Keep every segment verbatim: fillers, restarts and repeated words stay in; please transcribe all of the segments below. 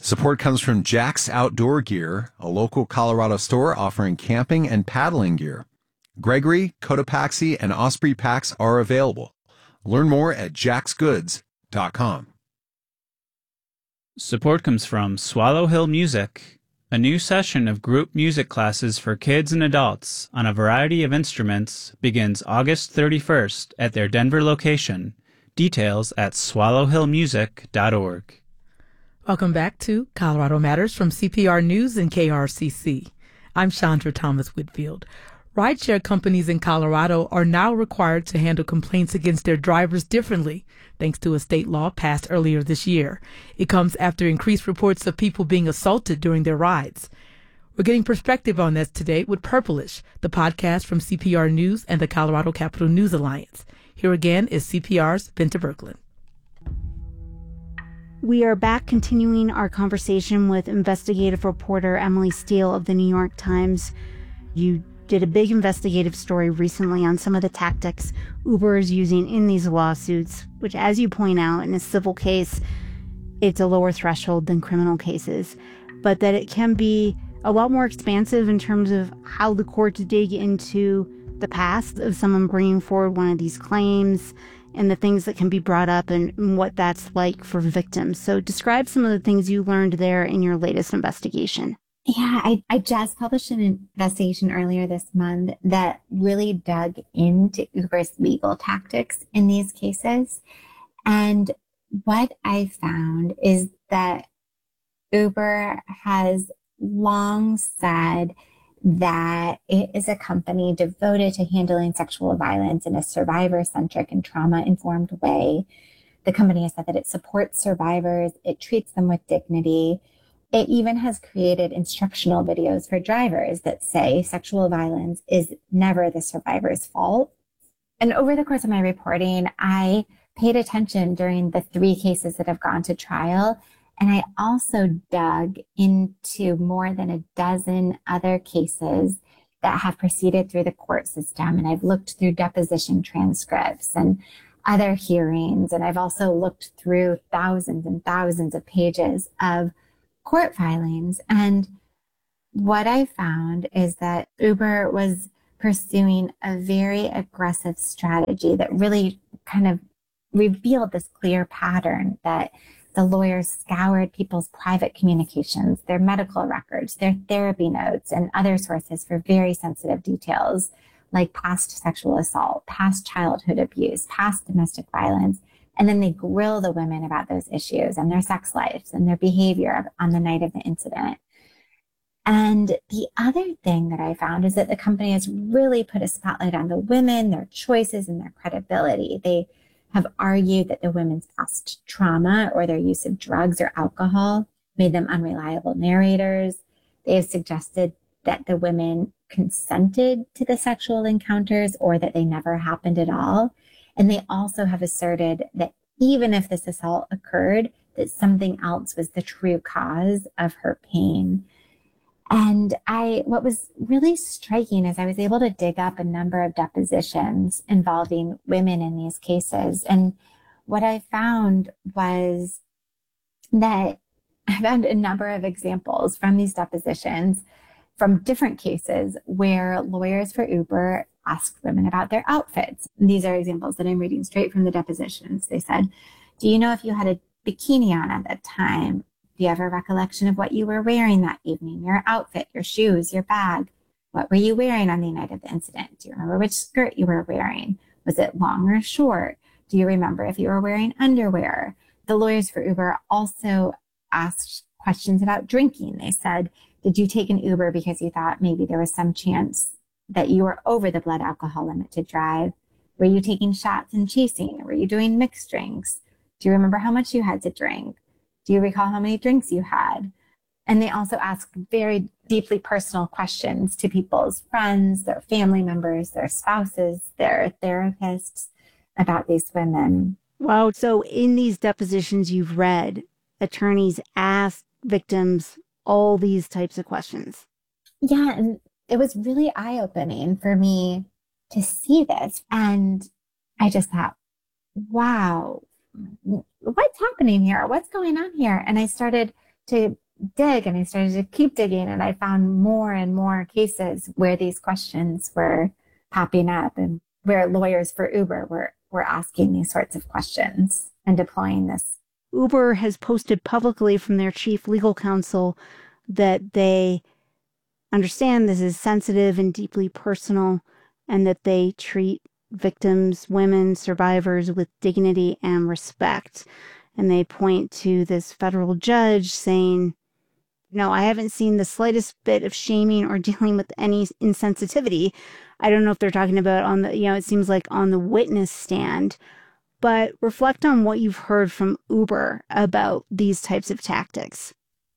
Support comes from Jack's Outdoor Gear, a local Colorado store offering camping and paddling gear. Gregory, Cotopaxi, and Osprey packs are available. Learn more at jacks goods dot com. Support comes from Swallow Hill Music, a new session of group music classes for kids and adults on a variety of instruments begins August thirty-first at their Denver location. Details at swallow hill music dot org. Welcome back to Colorado Matters from C P R News and K R C C. I'm Chandra Thomas Whitfield. Rideshare companies in Colorado are now required to handle complaints against their drivers differently, thanks to a state law passed earlier this year. It comes after increased reports of people being assaulted during their rides. We're getting perspective on this today with Purplish, the podcast from C P R News and the Colorado Capital News Alliance. Here again is C P R's Benta Berkland. We are back continuing our conversation with investigative reporter Emily Steele of the New York Times. You did a big investigative story recently on some of the tactics Uber is using in these lawsuits, which, as you point out, in a civil case, it's a lower threshold than criminal cases, but that it can be a lot more expansive in terms of how the courts dig into the past of someone bringing forward one of these claims and the things that can be brought up and what that's like for victims. So describe some of the things you learned there in your latest investigation. Yeah, I, I just published an investigation earlier this month that really dug into Uber's legal tactics in these cases. And what I found is that Uber has long said that it is a company devoted to handling sexual violence in a survivor-centric and trauma-informed way. The company has said that it supports survivors, it treats them with dignity. It even has created instructional videos for drivers that say sexual violence is never the survivor's fault. And over the course of my reporting, I paid attention during the three cases that have gone to trial. And I also dug into more than a dozen other cases that have proceeded through the court system. And I've looked through deposition transcripts and other hearings. And I've also looked through thousands and thousands of pages of court filings. And what I found is that Uber was pursuing a very aggressive strategy that really kind of revealed this clear pattern that the lawyers scoured people's private communications, their medical records, their therapy notes, and other sources for very sensitive details like past sexual assault, past childhood abuse, past domestic violence. And then they grill the women about those issues and their sex lives and their behavior on the night of the incident. And the other thing that I found is that the company has really put a spotlight on the women, their choices, and their credibility. They have argued that the women's past trauma or their use of drugs or alcohol made them unreliable narrators. They have suggested that the women consented to the sexual encounters or that they never happened at all. And they also have asserted that even if this assault occurred, that something else was the true cause of her pain. And I, what was really striking is I was able to dig up a number of depositions involving women in these cases. And what I found was that I found a number of examples from these depositions from different cases where lawyers for Uber asked women about their outfits. And these are examples that I'm reading straight from the depositions. They said, do you know if you had a bikini on at that time? Do you have a recollection of what you were wearing that evening? Your outfit, your shoes, your bag? What were you wearing on the night of the incident? Do you remember which skirt you were wearing? Was it long or short? Do you remember if you were wearing underwear? The lawyers for Uber also asked questions about drinking. They said, did you take an Uber because you thought maybe there was some chance that you were over the blood alcohol limit to drive? Were you taking shots and chasing? Were you doing mixed drinks? Do you remember how much you had to drink? Do you recall how many drinks you had? And they also asked very deeply personal questions to people's friends, their family members, their spouses, their therapists about these women. Wow. So in these depositions you've read, attorneys asked victims all these types of questions. Yeah. And it was really eye-opening for me to see this. And I just thought, wow, what's happening here? What's going on here? And I started to dig and I started to keep digging, and I found more and more cases where these questions were popping up and where lawyers for Uber were, were asking these sorts of questions and deploying this. Uber has posted publicly from their chief legal counsel that they understand this is sensitive and deeply personal, and that they treat victims, women, survivors with dignity and respect. And they point to this federal judge saying, no, I haven't seen the slightest bit of shaming or dealing with any insensitivity. I don't know if they're talking about on the, you know, it seems like on the witness stand, but reflect on what you've heard from Uber about these types of tactics.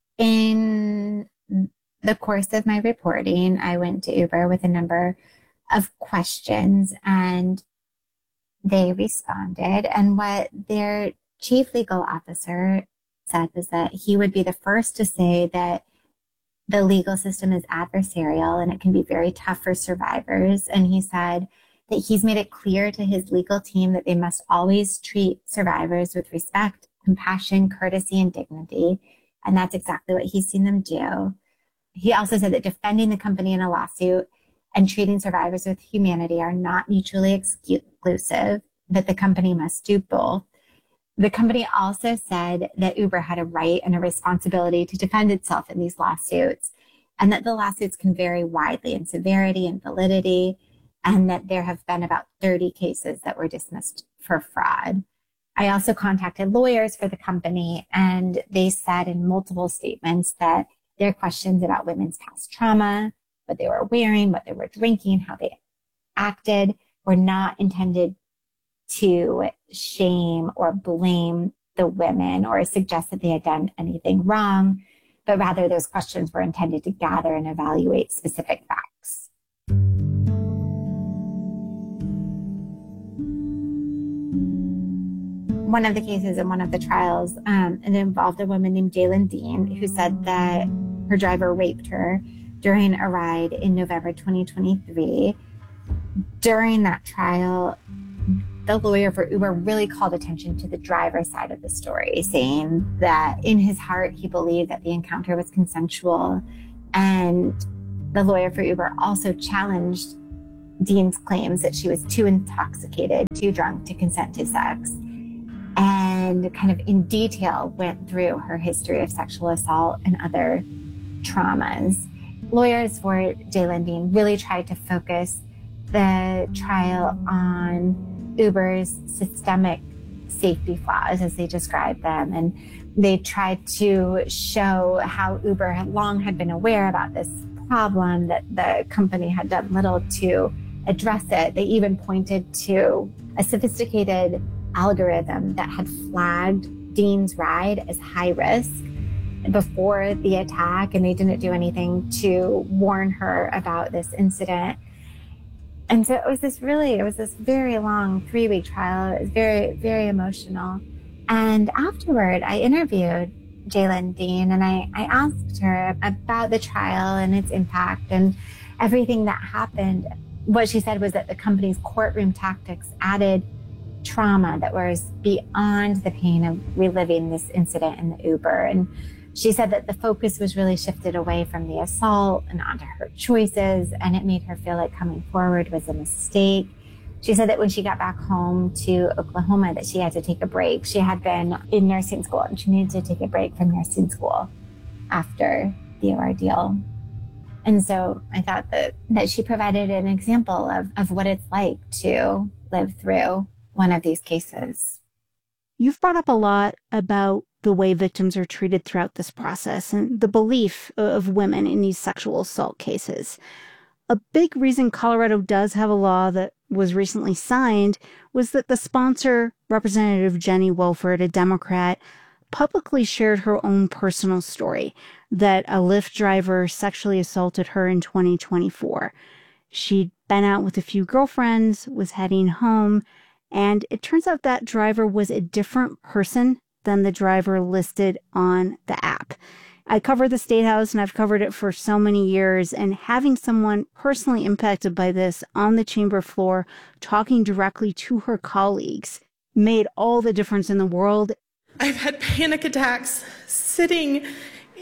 In the course of my reporting, I went to Uber with a number of questions, and they responded. And what their chief legal officer said was that he would be the first to say that the legal system is adversarial and it can be very tough for survivors. And he said that he's made it clear to his legal team that they must always treat survivors with respect, compassion, courtesy, and dignity. And that's exactly what he's seen them do. He also said that defending the company in a lawsuit and treating survivors with humanity are not mutually exclusive, that the company must do both. The company also said that Uber had a right and a responsibility to defend itself in these lawsuits, and that the lawsuits can vary widely in severity and validity, and that there have been about thirty cases that were dismissed for fraud. I also contacted lawyers for the company, and they said in multiple statements that their questions about women's past trauma, what they were wearing, what they were drinking, how they acted, were not intended to shame or blame the women or suggest that they had done anything wrong, but rather those questions were intended to gather and evaluate specific facts. One of the cases in one of the trials, um, it involved a woman named Jaylyn Dean, who said that her driver raped her during a ride in November twenty twenty-three. During that trial, the lawyer for Uber really called attention to the driver's side of the story, saying that in his heart, he believed that the encounter was consensual. And the lawyer for Uber also challenged Dean's claims that she was too intoxicated, too drunk to consent to sex, and kind of in detail went through her history of sexual assault and other traumas. Lawyers for Jaylyn Dean really tried to focus the trial on Uber's systemic safety flaws, as they described them. And they tried to show how Uber had long had been aware about this problem, that the company had done little to address it. They even pointed to a sophisticated algorithm that had flagged Dean's ride as high risk before the attack, and they didn't do anything to warn her about this incident. And so it was this really, it was this very long three-week trial. It was very, very emotional. And afterward, I interviewed Jaylyn Dean, and I, I asked her about the trial and its impact and everything that happened. What she said was that the company's courtroom tactics added trauma that was beyond the pain of reliving this incident in the Uber. And she said that the focus was really shifted away from the assault and onto her choices, and it made her feel like coming forward was a mistake. She said that when she got back home to Oklahoma that she had to take a break. She had been in nursing school and she needed to take a break from nursing school after the ordeal. And so I thought that, that she provided an example of, of what it's like to live through one of these cases. You've brought up a lot about the way victims are treated throughout this process and the belief of women in these sexual assault cases. A big reason Colorado does have a law that was recently signed was that the sponsor, Representative Jenny Wilford, a Democrat, publicly shared her own personal story that a Lyft driver sexually assaulted her in twenty twenty-four. She'd been out with a few girlfriends, was heading home, and it turns out that driver was a different person than the driver listed on the app. I cover the State House and I've covered it for so many years, and having someone personally impacted by this on the chamber floor, talking directly to her colleagues, made all the difference in the world. I've had panic attacks sitting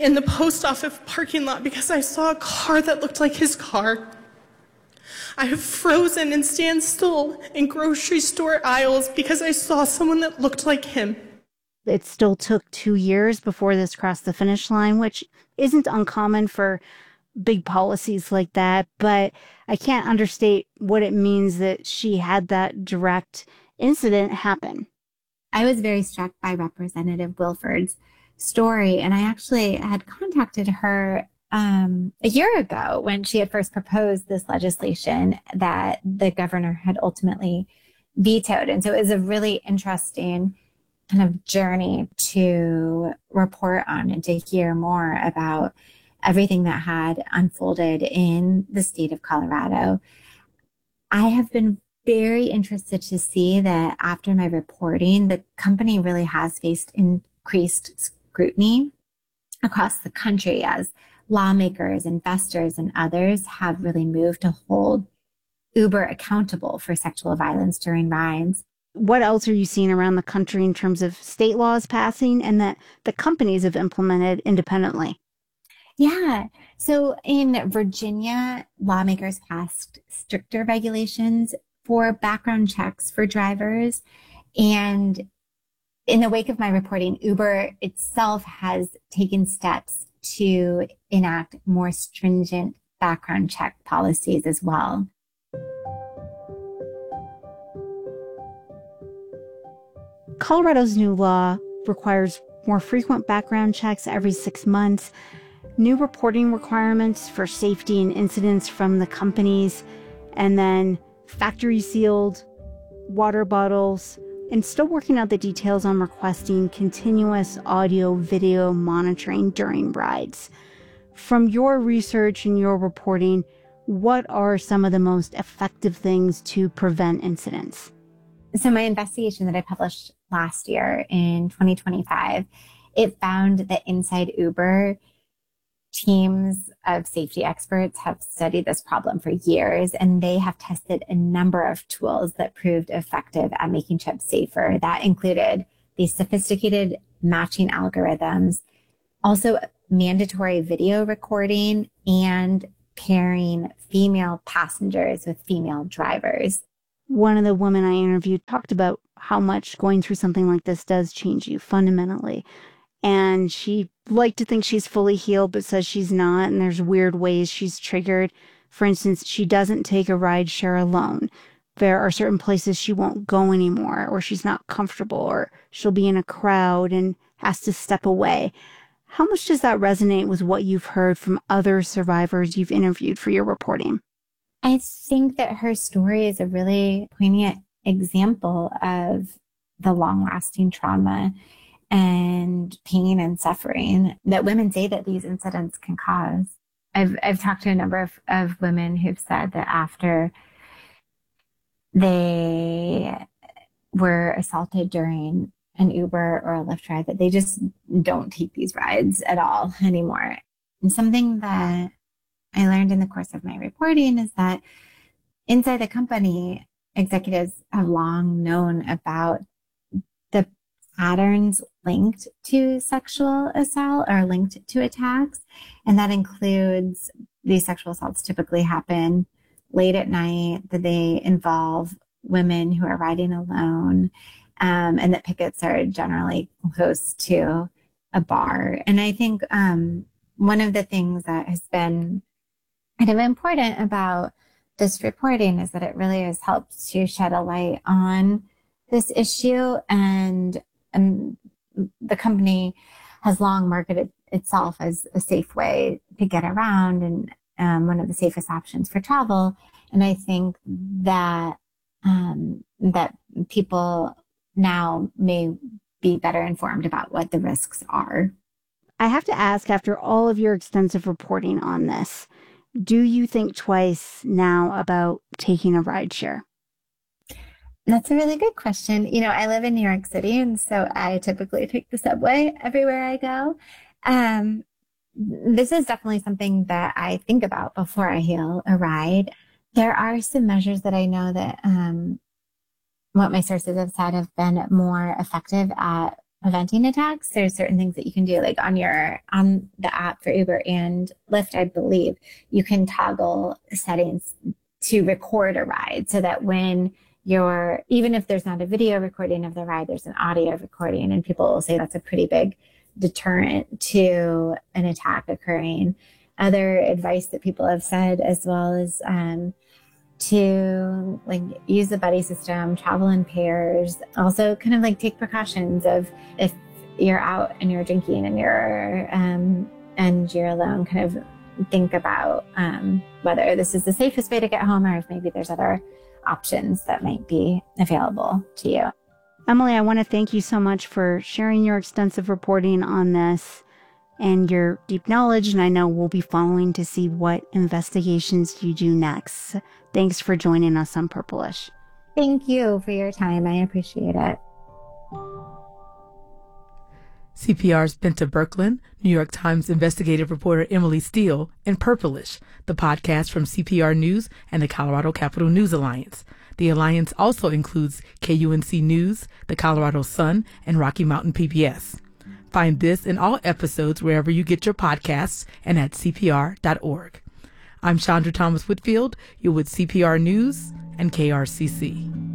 in the post office parking lot because I saw a car that looked like his car. I have frozen and stand still in grocery store aisles because I saw someone that looked like him. It still took two years before this crossed the finish line, which isn't uncommon for big policies like that, but I can't understate what it means that she had that direct incident happen. I was very struck by Representative Wilford's story, and I actually had contacted her um, a year ago when she had first proposed this legislation that the governor had ultimately vetoed. And so it was a really interesting kind of journey to report on and to hear more about everything that had unfolded in the state of Colorado. I have been very interested to see that after my reporting, the company really has faced increased scrutiny across the country as lawmakers, investors, and others have really moved to hold Uber accountable for sexual violence during rides. What else are you seeing around the country in terms of state laws passing and that the companies have implemented independently? Yeah. So in Virginia, lawmakers passed stricter regulations for background checks for drivers. And in the wake of my reporting, Uber itself has taken steps to enact more stringent background check policies as well. Colorado's new law requires more frequent background checks every six months, new reporting requirements for safety and incidents from the companies, and then factory sealed water bottles, and still working out the details on requesting continuous audio video monitoring during rides. From your research and your reporting, what are some of the most effective things to prevent incidents? So my investigation that I published last year in twenty twenty-five, it found that inside Uber, teams of safety experts have studied this problem for years, and they have tested a number of tools that proved effective at making trips safer. That included these sophisticated matching algorithms, also mandatory video recording, and pairing female passengers with female drivers. One of the women I interviewed talked about how much going through something like this does change you fundamentally. And she liked to think she's fully healed, but says she's not. And there's weird ways she's triggered. For instance, she doesn't take a ride share alone. There are certain places she won't go anymore, or she's not comfortable, or she'll be in a crowd and has to step away. How much does that resonate with what you've heard from other survivors you've interviewed for your reporting? I think that her story is a really poignant example of the long-lasting trauma and pain and suffering that women say that these incidents can cause. I've I've talked to a number of, of women who've said that after they were assaulted during an Uber or a Lyft ride, that they just don't take these rides at all anymore. And something that I learned in the course of my reporting is that inside the company, executives have long known about the patterns linked to sexual assault or linked to attacks. And that includes these sexual assaults typically happen late at night, that they involve women who are riding alone, um, and that pickets are generally close to a bar. And I think um, one of the things that has been kind of important about this reporting is that it really has helped to shed a light on this issue, and, and the company has long marketed itself as a safe way to get around and um, one of the safest options for travel. And I think that um, that people now may be better informed about what the risks are. I have to ask, after all of your extensive reporting on this, do you think twice now about taking a rideshare? That's a really good question. You know, I live in New York City, and so I typically take the subway everywhere I go. Um, this is definitely something that I think about before I hail a ride. There are some measures that I know that um, what my sources have said have been more effective at preventing attacks. There's certain things that you can do, like on your on the app for Uber and Lyft, I believe, you can toggle settings to record a ride so that when you're, even if there's not a video recording of the ride, there's an audio recording, and people will say that's a pretty big deterrent to an attack occurring. Other advice that people have said as well is um, to like use the buddy system, travel in pairs, also kind of like take precautions of if you're out and you're drinking and you're um, and you're alone, kind of think about um, whether this is the safest way to get home or if maybe there's other options that might be available to you. Emily, I want to thank you so much for sharing your extensive reporting on this and your deep knowledge. And I know we'll be following to see what investigations you do next. Thanks for joining us on Purplish. Thank you for your time. I appreciate it. C P R's Benta Birkeland, New York Times investigative reporter Emily Steele, and Purplish, the podcast from C P R News and the Colorado Capital News Alliance. The Alliance also includes K U N C News, the Colorado Sun, and Rocky Mountain P B S. Find this and all episodes wherever you get your podcasts and at C P R dot org. I'm Chandra Thomas Whitfield. You're with C P R News and K R C C.